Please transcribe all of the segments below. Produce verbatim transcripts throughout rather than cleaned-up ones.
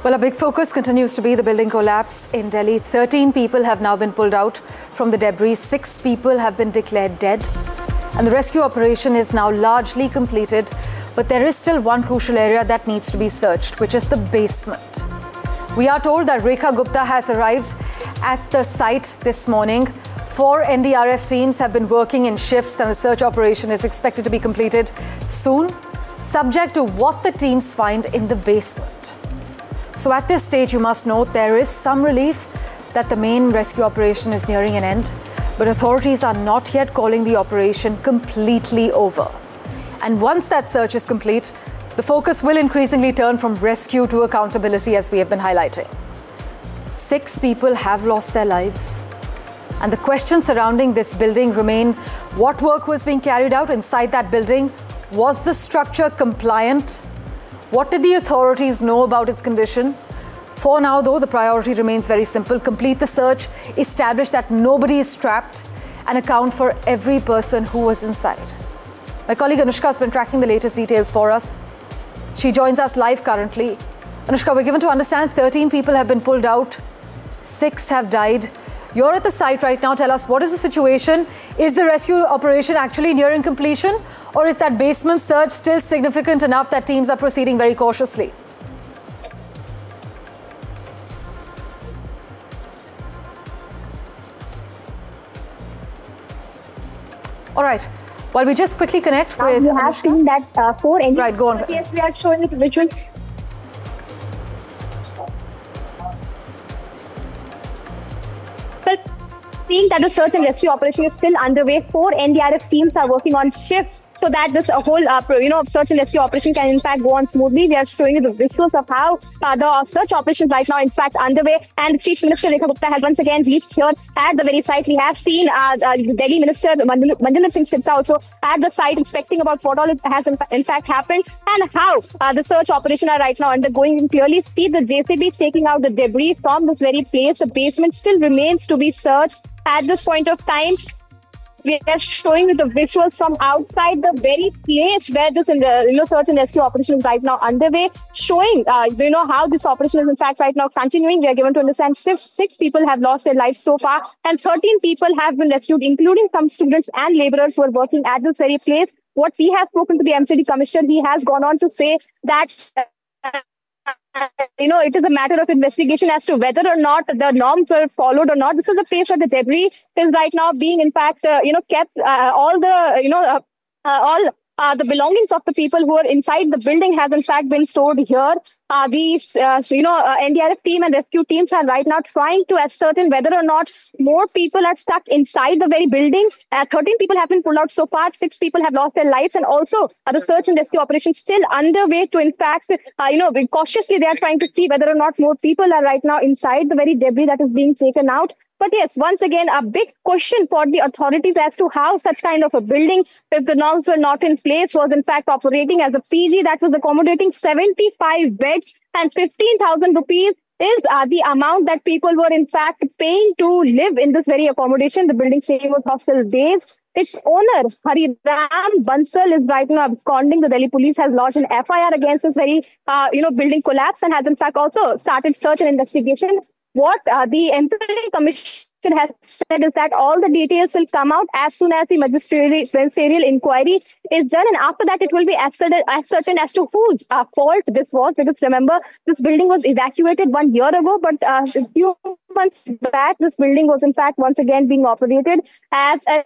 Well, a big focus continues to be the building collapse in Delhi. thirteen people have now been pulled out from the debris. Six people have been declared dead. And the rescue operation is now largely completed. But there is still one crucial area that needs to be searched, which is the basement. We are told that Rekha Gupta has arrived at the site this morning. Four N D R F teams have been working in shifts and the search operation is expected to be completed soon, subject to what the teams find in the basement. So at this stage, you must note there is some relief that the main rescue operation is nearing an end, but authorities are not yet calling the operation completely over. And once that search is complete, the focus will increasingly turn from rescue to accountability, as we have been highlighting. Six people have lost their lives. And the questions surrounding this building remain: what work was being carried out inside that building? Was the structure compliant? What did the authorities know about its condition? For now, though, the priority remains very simple: complete the search, establish that nobody is trapped, and account for every person who was inside. My colleague Anushka has been tracking the latest details for us. She joins us live currently. Anushka, we're given to understand thirteen people have been pulled out, six have died. You're at the site right now. Tell us, what is the situation? Is the rescue operation actually nearing completion, or is that basement search still significant enough that teams are proceeding very cautiously? All right. While we just quickly connect now with you have Anushka. seen that uh, four N D R F. Right, go on. Yes, we are showing it visual. Seeing that the search and rescue operation is still underway, four N D R F teams are working on shifts so that this uh, whole uh, you know search and rescue operation can in fact go on smoothly. We are showing you the visuals of how uh, the search operation is right now in fact underway, and Chief Minister Rekha Gupta has once again reached here at the very site. We have seen uh, uh, Delhi Minister Manjinder Singh Sidhwa also at the site, inspecting about what all has in, in fact happened and how uh, the search operation are right now undergoing. You can clearly see the J C B taking out the debris from this very place. The basement still remains to be searched. At this point of time, we are showing you the visuals from outside the very place where this in the you know, search and rescue operation is right now underway, showing uh, you know how this operation is in fact right now continuing. We are given to understand six, six people have lost their lives so far, and thirteen people have been rescued, including some students and laborers who are working at this very place. What we have spoken to the M C D commissioner, he has gone on to say that uh, you know, it is a matter of investigation as to whether or not the norms were followed or not. This is a place where the debris is right now being, in fact, uh, you know, kept. Uh, all the, you know, uh, uh, all uh, the belongings of the people who are inside the building has, in fact, been stored here. Uh, these, uh, you know, uh, N D R F team and rescue teams are right now trying to ascertain whether or not more people are stuck inside the very building. Uh, thirteen people have been pulled out so far. Six people have lost their lives. And also uh, the search and rescue operation still underway to, in fact, uh, you know, cautiously they are trying to see whether or not more people are right now inside the very debris that is being taken out. But yes, once again, a big question for the authorities as to how such kind of a building, if the norms were not in place, was in fact operating as a P G that was accommodating seventy-five beds, and fifteen thousand rupees is uh, the amount that people were in fact paying to live in this very accommodation. The building's name was Hostel Days. Its owner, Hariram Bansal, is right now absconding. The Delhi police has lodged an F I R against this very uh, you know, building collapse, and has in fact also started search and investigation. What uh, the M C D Commission has said is that all the details will come out as soon as the magisterial inquiry is done, and after that it will be ascertained, ascertained as to whose uh, fault this was. Because remember, this building was evacuated one year ago, but uh, a few months back, this building was in fact once again being operated as a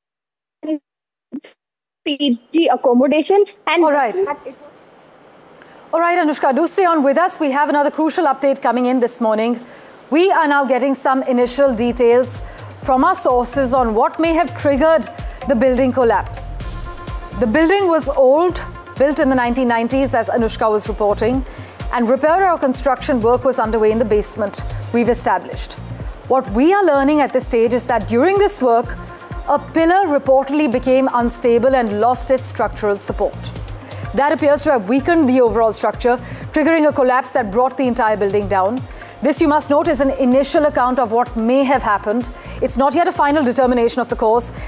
P G accommodation. And all right. All right, Anushka, do stay on with us. We have another crucial update coming in this morning. We are now getting some initial details from our sources on what may have triggered the building collapse. The building was old, built in the nineteen nineties, as Anushka was reporting, and repair or construction work was underway in the basement, we've established. What we are learning at this stage is that during this work, a pillar reportedly became unstable and lost its structural support. That appears to have weakened the overall structure, triggering a collapse that brought the entire building down. This, you must note, is an initial account of what may have happened. It's not yet a final determination of the cause.